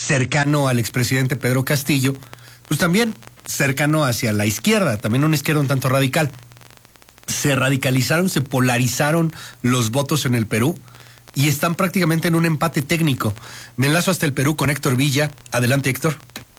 cercano al expresidente Pedro Castillo, pues también cercano hacia la izquierda, también una izquierda un tanto radical. Se radicalizaron, se polarizaron los votos en el Perú y están prácticamente en un empate técnico. Me enlazo hasta el Perú con Héctor Villa. Adelante, Héctor.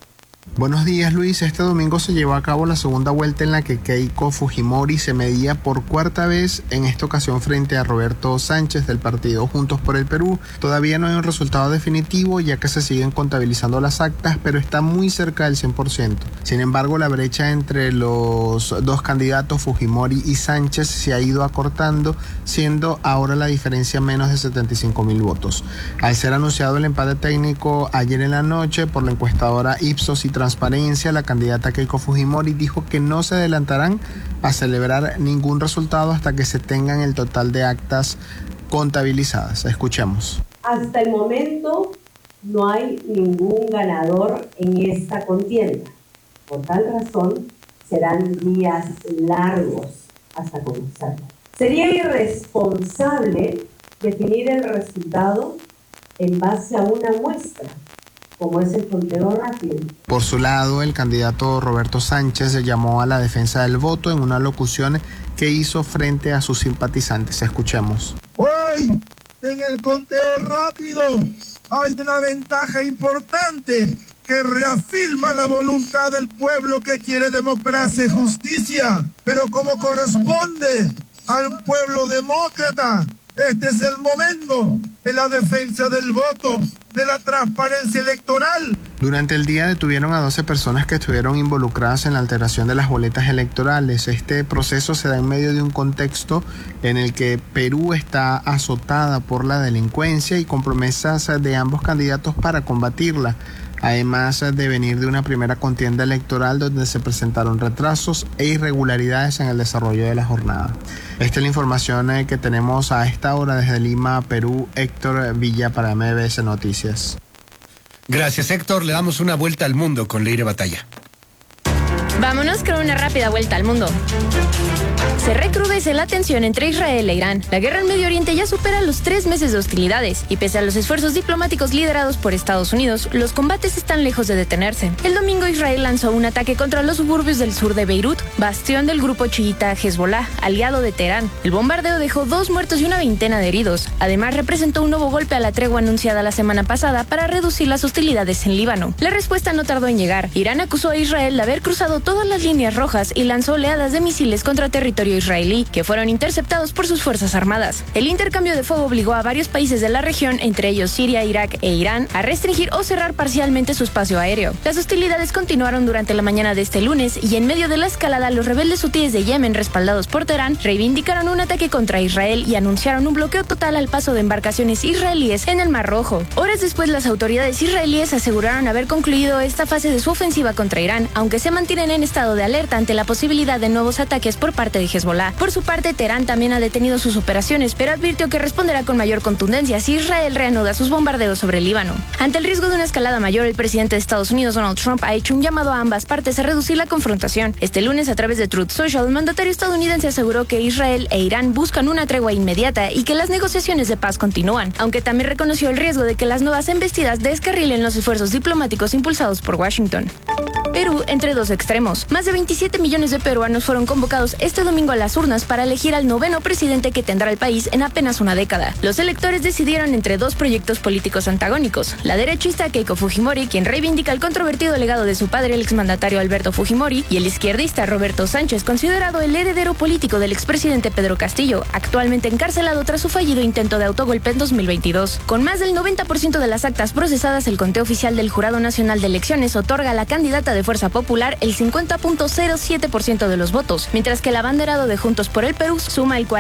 Buenos días, Luis. Este domingo se llevó a cabo la segunda vuelta en la que Keiko Fujimori se medía por cuarta vez, en esta ocasión frente a Roberto Sánchez del partido Juntos por el Perú. Todavía no hay un resultado definitivo, ya que se siguen contabilizando las actas, pero está muy cerca del 100%. Sin embargo, la brecha entre los dos candidatos, Fujimori y Sánchez, se ha ido acortando, siendo ahora la diferencia menos de 75,000 votos. Al ser anunciado el empate técnico ayer en la noche por la encuestadora Ipsos y Transparencia, la candidata Keiko Fujimori dijo que no se adelantarán a celebrar ningún resultado hasta que se tengan el total de actas contabilizadas. Escuchemos. Hasta el momento no hay ningún ganador en esta contienda. Por tal razón, serán días largos hasta conocerlo. Sería irresponsable definir el resultado en base a una muestra, como es el conteo rápido. Por su lado, el candidato Roberto Sánchez llamó a la defensa del voto en una locución que hizo frente a sus simpatizantes. Escuchemos. Hoy, en el conteo rápido, hay una ventaja importante que reafirma la voluntad del pueblo que quiere democracia y justicia. Pero como corresponde a un pueblo demócrata, este es el momento de la defensa del voto, de la transparencia electoral. Durante el día detuvieron a 12 personas que estuvieron involucradas en la alteración de las boletas electorales. Este proceso se da en medio de un contexto en el que Perú está azotada por la delincuencia y con promesas de ambos candidatos para combatirla, además de venir de una primera contienda electoral donde se presentaron retrasos e irregularidades en el desarrollo de la jornada. Esta es la información que tenemos a esta hora desde Lima, Perú. Héctor Villa para MBS Noticias. Gracias, Héctor. Le damos una vuelta al mundo con Leire Batalla. Vámonos con una rápida vuelta al mundo. Se recrudece la tensión entre Israel e Irán. La guerra en Medio Oriente ya supera los 3 meses de hostilidades y pese a los esfuerzos diplomáticos liderados por Estados Unidos, los combates están lejos de detenerse. El domingo Israel lanzó un ataque contra los suburbios del sur de Beirut, bastión del grupo chiita Hezbollah, aliado de Teherán. El bombardeo dejó 2 muertos y una veintena de heridos. Además, representó un nuevo golpe a la tregua anunciada la semana pasada para reducir las hostilidades en Líbano. La respuesta no tardó en llegar. Irán acusó a Israel de haber cruzado todas las líneas rojas y lanzó oleadas de misiles contra territorio israelí, que fueron interceptados por sus fuerzas armadas. El intercambio de fuego obligó a varios países de la región, entre ellos Siria, Irak e Irán, a restringir o cerrar parcialmente su espacio aéreo. Las hostilidades continuaron durante la mañana de este lunes y en medio de la escalada, los rebeldes hutíes de Yemen, respaldados por Teherán, reivindicaron un ataque contra Israel y anunciaron un bloqueo total al paso de embarcaciones israelíes en el Mar Rojo. Horas después, las autoridades israelíes aseguraron haber concluido esta fase de su ofensiva contra Irán, aunque se mantienen en estado de alerta ante la posibilidad de nuevos ataques por parte de Hezbollah. Por su parte, Teherán también ha detenido sus operaciones, pero advirtió que responderá con mayor contundencia si Israel reanuda sus bombardeos sobre el Líbano. Ante el riesgo de una escalada mayor, el presidente de Estados Unidos, Donald Trump, ha hecho un llamado a ambas partes a reducir la confrontación. Este lunes, a través de Truth Social, el mandatario estadounidense aseguró que Israel e Irán buscan una tregua inmediata y que las negociaciones de paz continúan, aunque también reconoció el riesgo de que las nuevas embestidas descarrilen los esfuerzos diplomáticos impulsados por Washington. Perú entre dos extremos. Más de 27 millones de peruanos fueron convocados este domingo a las urnas para elegir al 9º presidente que tendrá el país en apenas una década. Los electores decidieron entre 2 proyectos políticos antagónicos. La derechista Keiko Fujimori, quien reivindica el controvertido legado de su padre, el exmandatario Alberto Fujimori, y el izquierdista Roberto Sánchez, considerado el heredero político del expresidente Pedro Castillo, actualmente encarcelado tras su fallido intento de autogolpe en 2022. Con más del 90% de las actas procesadas, el conteo oficial del Jurado Nacional de Elecciones otorga a la candidata de Fuerza Popular el 50.07% de los votos, mientras que el abanderado de Juntos por el Perú suma el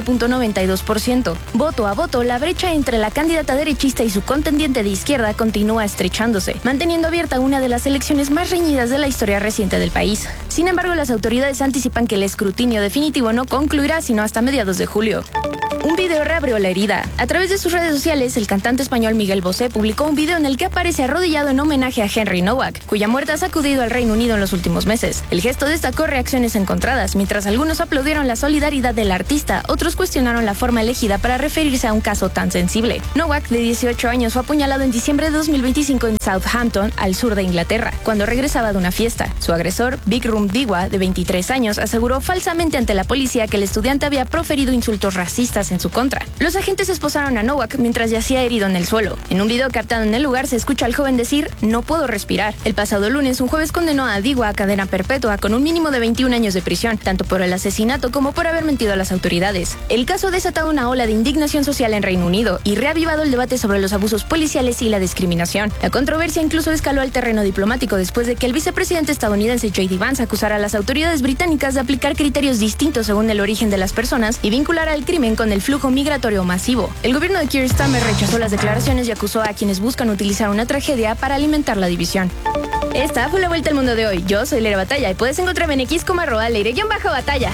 49.92%. Voto a voto, la brecha entre la candidata derechista y su contendiente de izquierda continúa estrechándose, manteniendo abierta una de las elecciones más reñidas de la historia reciente del país. Sin embargo, las autoridades anticipan que el escrutinio definitivo no concluirá sino hasta mediados de julio. Un video reabrió la herida. A través de sus redes sociales, el cantante español Miguel Bosé publicó un video en el que aparece arrodillado en homenaje a Henry Nowak, cuya muerte ha sacudido al Reino Unido en los últimos meses. El gesto destacó reacciones encontradas. Mientras algunos aplaudieron la solidaridad del artista, otros cuestionaron la forma elegida para referirse a un caso tan sensible. Nowak, de 18 años, fue apuñalado en diciembre de 2025 en Southampton, al sur de Inglaterra, cuando regresaba de una fiesta. Su agresor, Vikram Diwa, de 23 años, aseguró falsamente ante la policía que el estudiante había proferido insultos racistas en su contra. Los agentes esposaron a Nowak mientras yacía herido en el suelo. En un video captado en el lugar se escucha al joven decir: "No puedo respirar". El pasado lunes, un juez condenó a Diwa a cadena perpetua con un mínimo de 21 años de prisión, tanto por el asesinato como por haber mentido a las autoridades. El caso ha desatado una ola de indignación social en Reino Unido y reavivado el debate sobre los abusos policiales y la discriminación. La controversia incluso escaló al terreno diplomático después de que el vicepresidente estadounidense J.D. Vance acusara a las autoridades británicas de aplicar criterios distintos según el origen de las personas y vincular al crimen con el flujo migratorio masivo. El gobierno de Keir Starmer rechazó las declaraciones y acusó a quienes buscan utilizar una tragedia para alimentar la división. Esta fue la vuelta al mundo de hoy. Yo soy Leire Batalla y puedes encontrarme en X como @Leire_Batalla.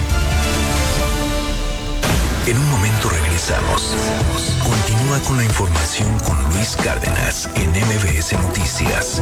En un momento regresamos. Continúa con la información con Luis Cárdenas en MBS Noticias.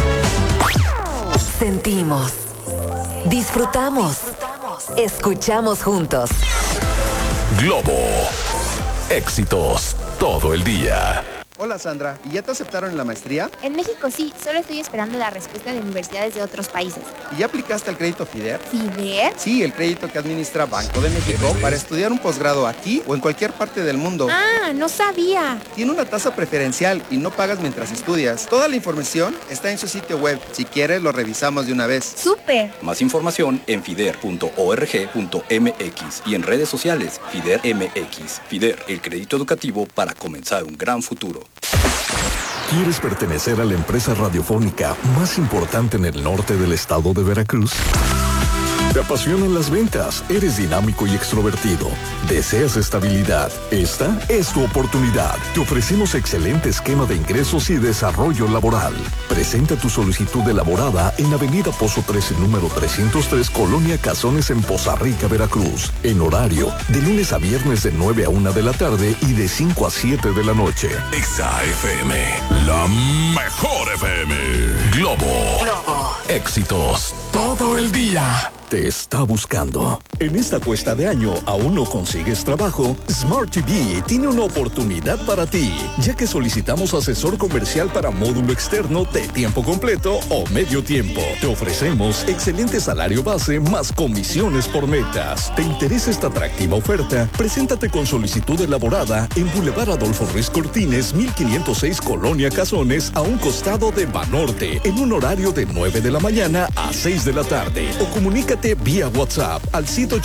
Sentimos, disfrutamos, escuchamos juntos. Globo. Éxitos todo el día. Hola Sandra, ¿y ya te aceptaron en la maestría? En México sí, solo estoy esperando la respuesta de universidades de otros países. ¿Y ya aplicaste al crédito FIDER? ¿FIDER? Sí, el crédito que administra Banco de México para estudiar un posgrado aquí o en cualquier parte del mundo. Ah, no sabía. Tiene una tasa preferencial y no pagas mientras estudias. Toda la información está en su sitio web. Si quieres, lo revisamos de una vez. ¡Súper! Más información en fider.org.mx y en redes sociales FIDER MX. FIDER, el crédito educativo para comenzar un gran futuro. ¿Quieres pertenecer a la empresa radiofónica más importante en el norte del estado de Veracruz? ¿Te apasionan las ventas? ¿Eres dinámico y extrovertido? ¿Deseas estabilidad? Esta es tu oportunidad. Te ofrecemos excelente esquema de ingresos y desarrollo laboral. Presenta tu solicitud elaborada en Avenida Pozo 13, número 303, Colonia Cazones, en Poza Rica, Veracruz. En horario de lunes a viernes de 9 a 1 de la tarde y de 5 a 7 de la noche. Exa FM, la mejor FM. Globo. Éxitos todo el día. Te está buscando. En esta cuesta de año, ¿aún no consigues trabajo? Smart TV tiene una oportunidad para ti, ya que solicitamos asesor comercial para módulo externo de tiempo completo o medio tiempo. Te ofrecemos excelente salario base más comisiones por metas. ¿Te interesa esta atractiva oferta? Preséntate con solicitud elaborada en Boulevard Adolfo Ruiz Cortines, 1506, Colonia Cazones, a un costado de Banorte, en un horario de 9 de la mañana a 6 de la tarde. O comunícate vía WhatsApp al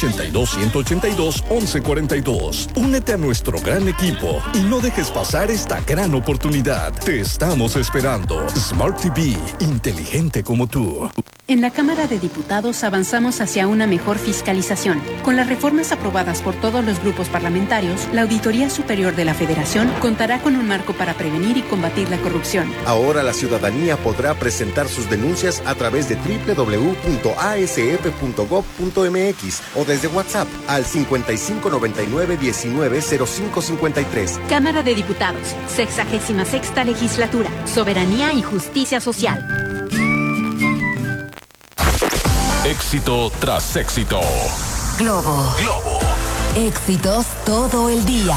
182-182-1142. Únete a nuestro gran equipo y no dejes pasar esta gran oportunidad. Te estamos esperando. Smart TV, inteligente como tú. En la Cámara de Diputados avanzamos hacia una mejor fiscalización. Con las reformas aprobadas por todos los grupos parlamentarios, la Auditoría Superior de la Federación contará con un marco para prevenir y combatir la corrupción. Ahora la ciudadanía podrá presentar sus denuncias a través de www.asf.gov.mx o desde WhatsApp al 5599-190553. Cámara de Diputados, 66ª Legislatura, Soberanía y Justicia Social. Éxito tras éxito. Globo. Éxitos todo el día.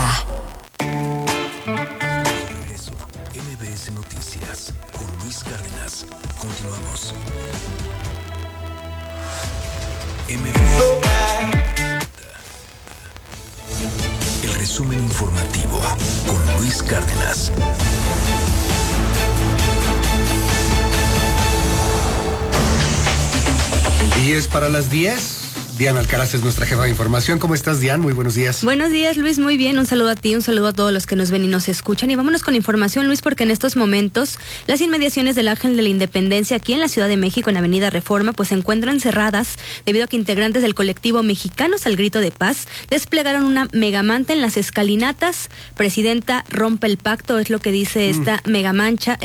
Regreso. MBS Noticias con Luis Cárdenas. Continuamos. El resumen informativo con Luis Cárdenas. Y es para las 10. Diana Alcaraz es nuestra jefa de información. ¿Cómo estás, Diana? Muy buenos días. Buenos días, Luis. Muy bien. Un saludo a ti, un saludo a todos los que nos ven y nos escuchan. Y vámonos con información, Luis, porque en estos momentos las inmediaciones del Ángel de la Independencia aquí en la Ciudad de México, en Avenida Reforma, pues se encuentran cerradas debido a que integrantes del colectivo Mexicanos al Grito de Paz desplegaron una megamanta en las escalinatas. Presidenta rompe el pacto, es lo que dice esta megamanta.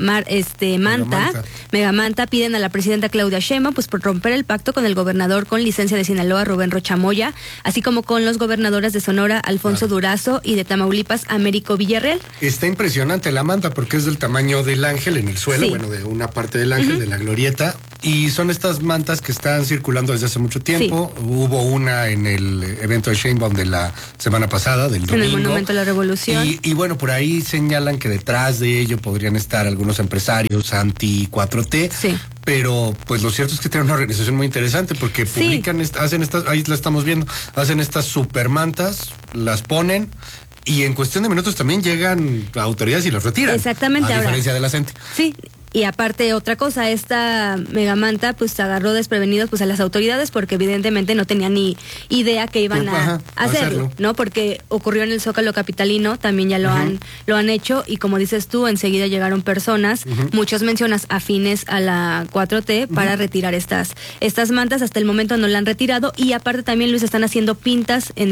Piden a la presidenta Claudia Sheinbaum pues por romper el pacto con el gobernador, con licencia licencia de Sinaloa, Rubén Rochamoya, así como con los gobernadores de Sonora, Alfonso Durazo, y de Tamaulipas, Américo Villarreal. Está impresionante la manta porque es del tamaño del ángel en el suelo, bueno, de una parte del ángel, de la glorieta, y son estas mantas que están circulando desde hace mucho tiempo. Hubo una en el evento de Sheinbaum de la semana pasada, del domingo. En el Monumento a la Revolución. Y bueno, por ahí señalan que detrás de ello podrían estar algunos empresarios anti-4T. Sí. Pero pues lo cierto es que tienen una organización muy interesante porque publican, hacen estas, ahí la estamos viendo, hacen estas supermantas, las ponen y en cuestión de minutos también llegan autoridades y las retiran. Exactamente. A diferencia de la gente. Sí. Y aparte, otra cosa, esta megamanta pues agarró desprevenidos pues a las autoridades porque evidentemente no tenían ni idea que iban a hacerlo, ¿no? Porque ocurrió en el Zócalo capitalino, también ya lo han hecho, y como dices tú, enseguida llegaron personas, muchos mencionas afines a la 4T para retirar estas mantas. Hasta el momento no la han retirado, y aparte también, Luis, están haciendo pintas en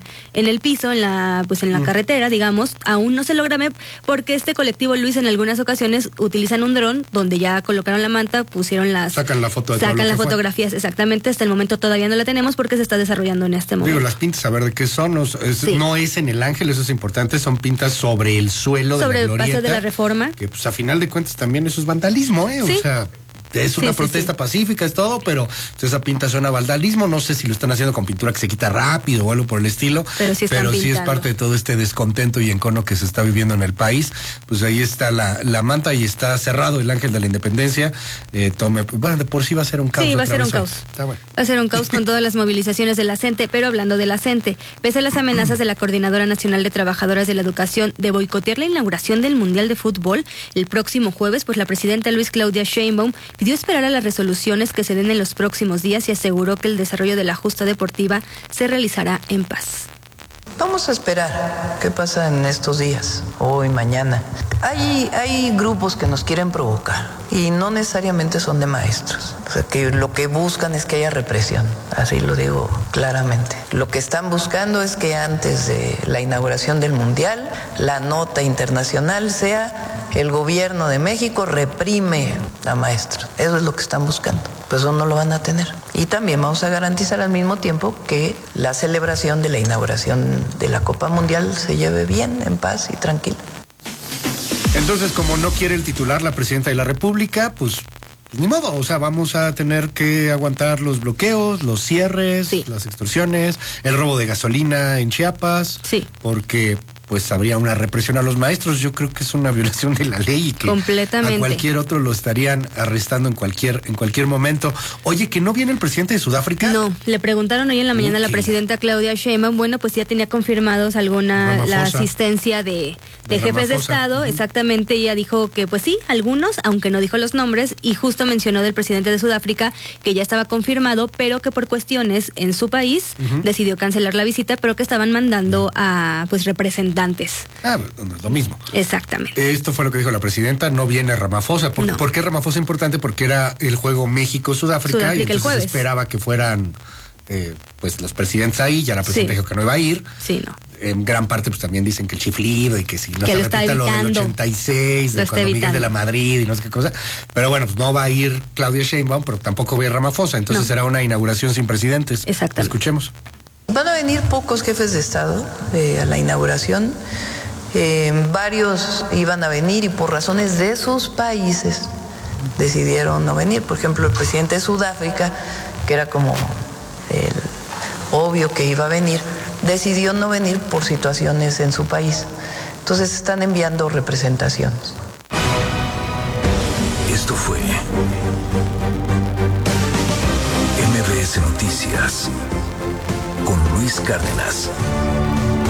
el piso, en la carretera, digamos. Aún no se logra ver porque este colectivo, Luis, en algunas ocasiones utilizan un dron donde ya colocaron la manta, pusieron sacan la foto de sacan las fotografías, exactamente. Hasta el momento todavía no la tenemos porque se está desarrollando en este momento. Digo, las pintas, a ver de qué son, no es en el ángel, eso es importante, son pintas sobre el suelo de la glorieta, sobre el paso de la Reforma, que pues a final de cuentas también eso es vandalismo, o sea, es una protesta pacífica, es todo, pero esa pinta suena a vandalismo. No sé si lo están haciendo con pintura que se quita rápido o algo por el estilo, pero sí es parte de todo este descontento y encono que se está viviendo en el país. Pues ahí está la manta y está cerrado el Ángel de la Independencia. Bueno, de por sí va a ser un caos. Sí, va a ser un caos. Va a ser un caos con todas las movilizaciones de la CENTE. Pero hablando de la CENTE, pese a las amenazas de la Coordinadora Nacional de Trabajadoras de la Educación de boicotear la inauguración del Mundial de Fútbol el próximo jueves, pues la presidenta Claudia Sheinbaum pidió esperar a las resoluciones que se den en los próximos días y aseguró que el desarrollo de la justa deportiva se realizará en paz. Vamos a esperar qué pasa en estos días, hoy, mañana. Hay grupos que nos quieren provocar y no necesariamente son de maestros. O sea, que lo que buscan es que haya represión, así lo digo claramente. Lo que están buscando es que antes de la inauguración del Mundial, la nota internacional sea: el gobierno de México reprime a maestros. Eso es lo que están buscando. Pues eso no lo van a tener. Y también vamos a garantizar al mismo tiempo que la celebración de la inauguración de la Copa Mundial se lleve bien, en paz y tranquila. Entonces, como no quiere el titular, la presidenta de la República, pues ni modo, o sea, vamos a tener que aguantar los bloqueos, los cierres, las extorsiones, el robo de gasolina en Chiapas, porque pues habría una represión a los maestros. Yo creo que es una violación de la ley y que completamente. A cualquier otro lo estarían arrestando en cualquier momento. Oye, ¿que no viene el presidente de Sudáfrica? No, le preguntaron hoy en la mañana a la presidenta Claudia Sheinbaum, bueno, pues ya tenía confirmados la asistencia de jefes de Estado, exactamente. Ella dijo que pues sí, algunos, aunque no dijo los nombres, y justo mencionó del presidente de Sudáfrica que ya estaba confirmado, pero que por cuestiones en su país decidió cancelar la visita, pero que estaban mandando a pues representantes. Lo mismo. Exactamente. Esto fue lo que dijo la presidenta, no viene Ramaphosa. ¿Por qué Ramaphosa es importante? Porque era el juego México-Sudáfrica y entonces esperaba que fueran pues los presidentes ahí, ya la presidenta dijo que no iba a ir. Sí, no. En gran parte pues también dicen que el chiflido y que si no se repita lo del 86, de cuando Miguel de la Madrid y no sé qué cosa. Pero bueno, pues no va a ir Claudia Sheinbaum, pero tampoco va a ir Ramaphosa, entonces será una inauguración sin presidentes. Exactamente. Escuchemos. Van a venir pocos jefes de Estado a la inauguración. Varios iban a venir y por razones de sus países decidieron no venir. Por ejemplo, el presidente de Sudáfrica, que era como obvio que iba a venir, decidió no venir por situaciones en su país. Entonces están enviando representaciones. Esto fue MBS Noticias con Luis Cárdenas.